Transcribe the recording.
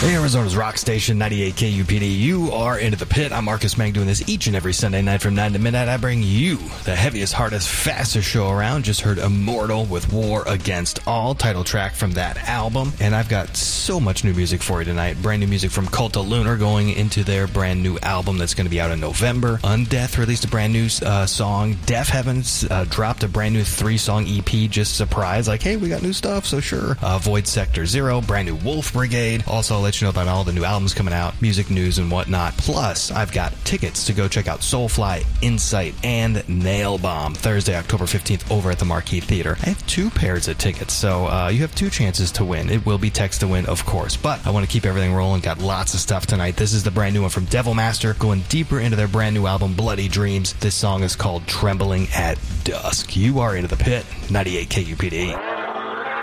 Arizona's rock station, 98 KUPD. You are Into the Pit. I'm Marcus Mang, doing this each and every Sunday night from 9 to midnight. I bring you the heaviest, hardest, fastest show around. Just heard Immortal with War Against All, title track from that album. And I've got so much new music for you tonight. Brand new music from Cult of Lunar going into their brand new album that's going to be out in November. Undeath released a brand new song. Deaf Heavens dropped a brand new 3-song EP, just surprise. Like, hey, we got new stuff, so sure. Void Sector Zero, brand new Wolf Brigade. Also, I'll let you know about all the new albums coming out, music news and whatnot. Plus, I've got tickets to go check out Soulfly, Insight, and Nailbomb Thursday, October 15th over at the Marquee Theater. I have 2 pairs of tickets, so you have 2 chances to win. It will be text to win, of course, but I want to keep everything rolling. Got lots of stuff tonight. This is the brand new one from Devil Master, going deeper into their brand new album, Bloody Dreams. This song is called Trembling at Dusk. You are Into the Pit, 98 KUPD.